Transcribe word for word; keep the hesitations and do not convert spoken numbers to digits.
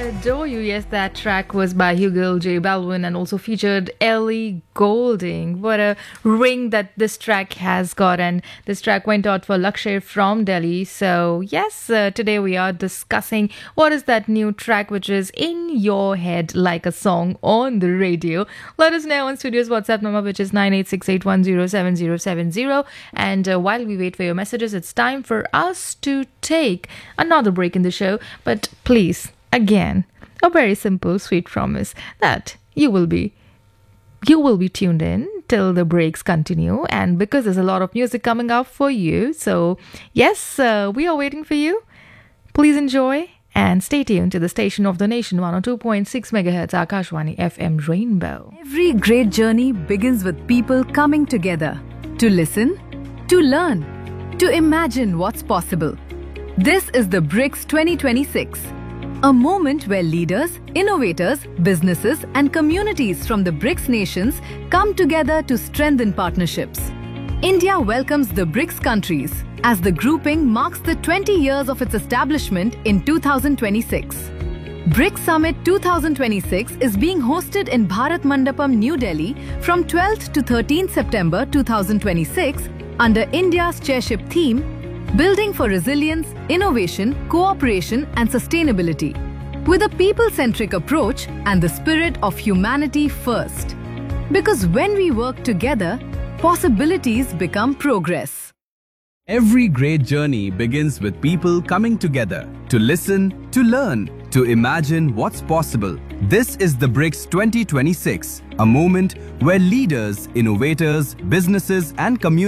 Adore You. Yes, that track was by Hugo J. Balvin and also featured Ellie Goulding. What a ring that this track has got. And this track went out for Lakshay from Delhi. So, yes, uh, today we are discussing what is that new track which is in your head like a song on the radio. Let us know on Studio's WhatsApp number, which is nine eight six eight one zero seven zero seven zero. And uh, while we wait for your messages, it's time for us to take another break in the show. But please, again, a very simple, sweet promise that you will be you will be tuned in till the breaks continue, and because there's a lot of music coming up for you, so yes, uh, we are waiting for you. Please enjoy and stay tuned to the station of the nation, one oh two point six megahertz Akashwani F M Rainbow. Every great journey begins with people coming together to listen, to learn, to imagine what's possible. This is the BRICS twenty twenty-six. A moment where leaders, innovators, businesses and communities from the BRICS nations come together to strengthen partnerships. India welcomes the BRICS countries as the grouping marks the twenty years of its establishment in two thousand twenty-six. BRICS Summit twenty twenty-six is being hosted in Bharat Mandapam, New Delhi from twelfth to thirteenth September two thousand twenty-six under India's chairship theme, Building for Resilience, Innovation, Cooperation and Sustainability, with a people-centric approach and the spirit of humanity first. Because when we work together, possibilities become progress. Every great journey begins with people coming together to listen, to learn, to imagine what's possible. This is the BRICS twenty twenty-six, a moment where leaders, innovators, businesses and communities